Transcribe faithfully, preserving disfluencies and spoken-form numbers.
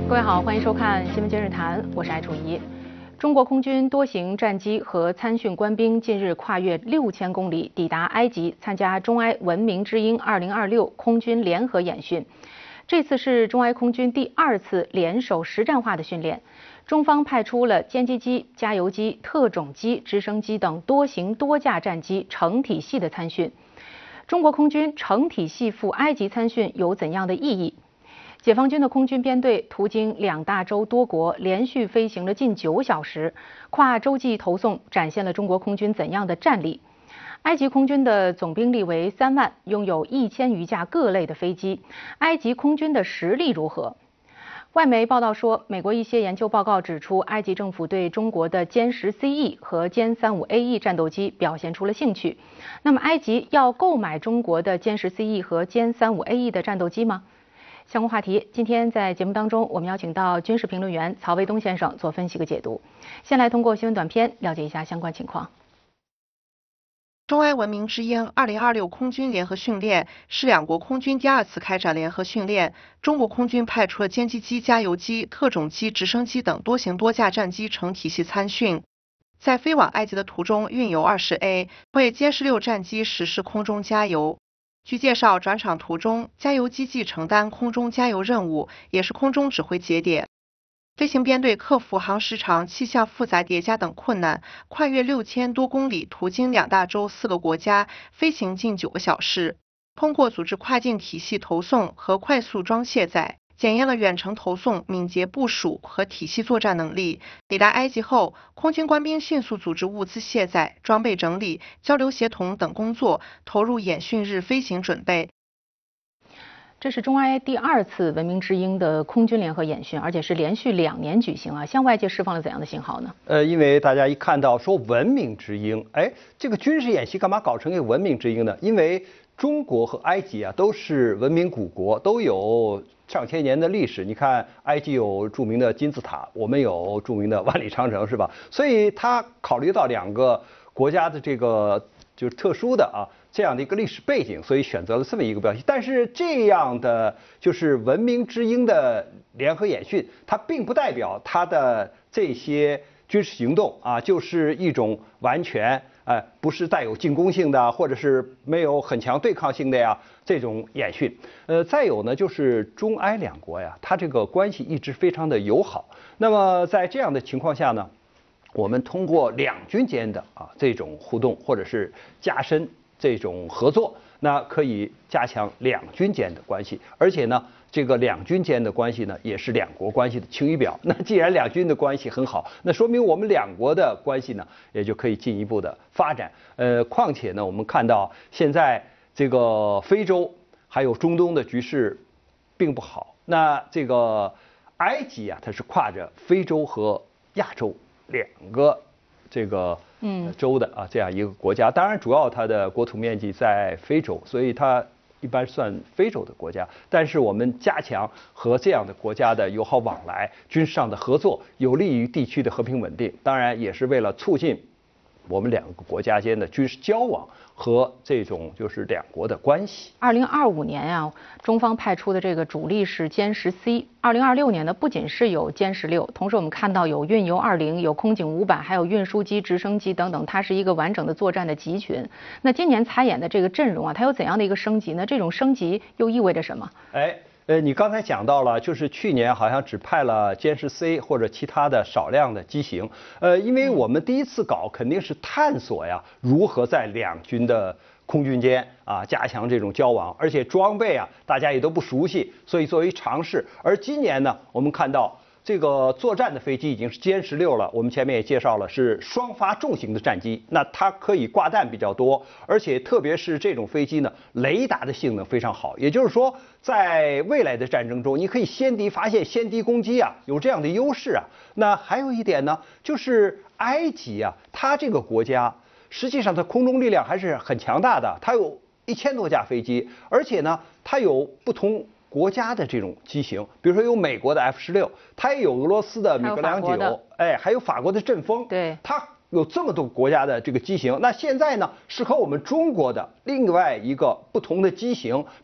各位好，欢迎收看《新闻今日谈》，我是艾楚怡。中国空军多型战机和参训官兵近日跨越六千公里，抵达埃及，参加中埃文明之鹰二零二六空军联合演训。这次是中埃空军第二次联手实战化的训练。中方派出了歼击机、加油机、特种机、直升机等多型多架战机成体系的参训。中国空军成体系赴埃及参训有怎样的意义？解放军的空军编队途经两大洲多国，连续飞行了近九小时，跨洲际投送展现了中国空军怎样的战力？埃及空军的总兵力为三万，拥有一千余架各类的飞机。埃及空军的实力如何？外媒报道说，美国一些研究报告指出，埃及政府对中国的歼十 C E 和歼三五 A E 战斗机表现出了兴趣。那么，埃及要购买中国的歼十 C E 和歼三五 A E 的战斗机吗？相关话题，今天在节目当中，我们邀请到军事评论员曹卫东先生做分析和解读。先来通过新闻短片了解一下相关情况。 中埃文明之鹰二零二六空军联合训练是两国空军第二次开展联合训练。中国空军派出了歼击机、加油机、特种机、直升机等多型多架战机成体系参训。在飞往埃及的途中，运油 二十 A 为歼十六战机实施空中加油。据介绍，转场途中，加油机既承担空中加油任务，也是空中指挥节点。飞行编队克服航时长、气象复杂叠加等困难，跨越六千多公里，途经两大洲四个国家，飞行近九个小时。通过组织跨境体系投送和快速装卸载，检验了远程投送、敏捷部署和体系作战能力。抵达埃及后，空军官兵迅速组织物资卸载、装备整理、交流协同等工作，投入演训日飞行准备。 这是中埃第二次文明之鹰的空军联合演训，而且是连续两年举行啊，向外界释放了怎样的信号呢？ 呃，因为大家一看到说文明之鹰，哎，这个军事演习干嘛搞成一个文明之鹰呢？因为中国和埃及啊都是文明古国，都有上千年的历史。你看，埃及有著名的金字塔，我们有著名的万里长城，是吧？所以他考虑到两个国家的这个就是特殊的啊这样的一个历史背景，所以选择了这么一个标题。但是这样的就是文明之鹰的联合演训，它并不代表它的这些军事行动啊就是一种完全呃不是带有进攻性的，或者是没有很强对抗性的呀这种演训。呃，再有呢就是中埃两国呀，它这个关系一直非常的友好。那么在这样的情况下呢，我们通过两军间的啊这种互动，或者是加深这种合作，那可以加强两军间的关系，而且呢，这个两军间的关系呢，也是两国关系的晴雨表。那既然两军的关系很好，那说明我们两国的关系呢，也就可以进一步的发展。呃，况且呢，我们看到现在这个非洲还有中东的局势并不好，那这个埃及啊，它是跨着非洲和亚洲两个这个嗯州的啊这样一个国家，当然主要它的国土面积在非洲，所以它一般算非洲的国家。但是我们加强和这样的国家的友好往来、军事上的合作，有利于地区的和平稳定，当然也是为了促进我们两个国家间的军事交往和这种就是两国的关系。 二零二五年啊，中方派出的这个主力是歼十 C。二零二六年呢，不仅是有歼十六，同时我们看到有运油二零、有空警五百，还有运输机、直升机等等，它是一个完整的作战的集群。那今年参演的这个阵容啊，它有怎样的一个升级呢？这种升级又意味着什么？ 哎。呃，你刚才讲到了，就是去年好像只派了歼十 C 或者其他的少量的机型。呃，因为我们第一次搞，肯定是探索呀，如何在两军的空军间啊加强这种交往，而且装备啊大家也都不熟悉，所以作为尝试。而今年呢，我们看到这个作战的飞机已经是歼十六了，我们前面也介绍了是双发重型的战机，那它可以挂弹比较多，而且特别是这种飞机呢，雷达的性能非常好，也就是说，在未来的战争中，你可以先敌发现、先敌攻击啊，有这样的优势啊。那还有一点呢，就是埃及啊，它这个国家实际上它空中力量还是很强大的，它有一千多架飞机，而且呢，它有不同国家的这种机型，比如说有美国的 F 十六，它也有俄罗斯的米格两九，哎，还有法国的阵风， 对， 它有这么多国家的这个机型。那现在呢，是和我们中国的另外一个不同的机型，